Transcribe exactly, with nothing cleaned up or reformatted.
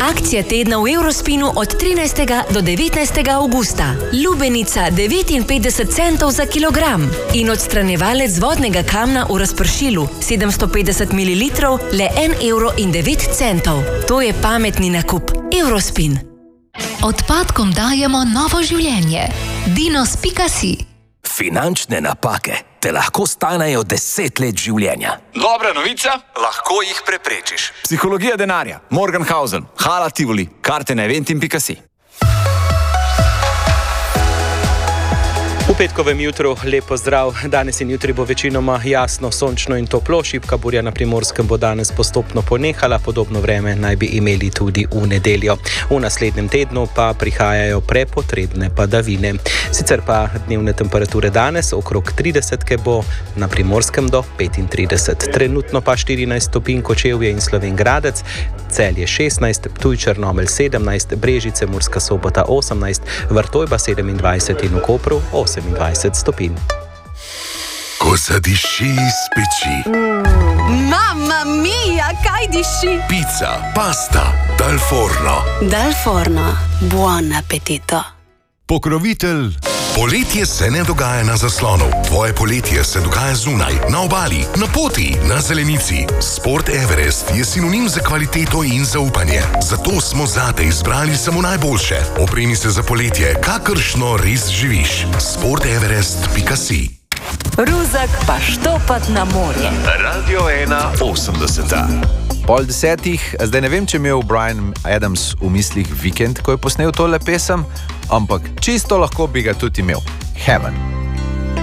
Akcija tedna v Eurospinu od trinajstega do devetnajstega avgusta. Lubenica devetinpetdeset centov za kilogram in odstranjevalec vodnega kamna v razpršilu sedemsto petdeset mililitrov le en evro in devet centov. To je pametni nakup. Eurospin. Odpadkom dajemo novo življenje. Dinos pika si. Finančne napake te lahko stanejo deset let življenja. Dobra novica, lahko jih preprečiš. Psihologija denarja, Morgenhausen, Hala Tivoli, karte na eventim pika si. V petkovem jutru lep pozdrav. Danes in jutri bo večinoma jasno, sončno in toplo. Šibka burja na Primorskem bo danes postopno ponehala, podobno vreme naj bi imeli tudi v nedeljo. V naslednjem tednu pa prihajajo prepotrebne padavine. Sicer pa dnevne temperature danes okrog tridesetke bo, na Primorskem do petintrideset. Trenutno pa štirinajst stopinj Kočevje in Slovenj Gradec, Celje šestnajst, Ptuj, Črnomelj sedemnajst, Brežice, Murska Sobota osemnajst, Vrtojba sedemindvajset in v Kopru osemindvajset stopinj. Ko zadiši iz peči. Mm, mamma mia, kaj diši? Pizza, pasta, dal forno. Dal forno, buon appetito. Pokrovitelj. Poletje se ne dogaja na zaslonu. Tvoje poletje se dogaja zunaj, na obali, na poti, na zelenici. Sport Everest je sinonim za kvaliteto in zaupanje. Zato smo zate izbrali samo najboljše. Opremi se za poletje, kakršno res živiš. sport everest pika si. Ruzak pa štopat na morje. Radio ena osemdeseta. Pol desetih, zdaj ne vem, če je imel Bryan Adams v mislih Vikend, ko je posnel tole pesem, ampak čisto lahko bi ga tudi imel. Heaven.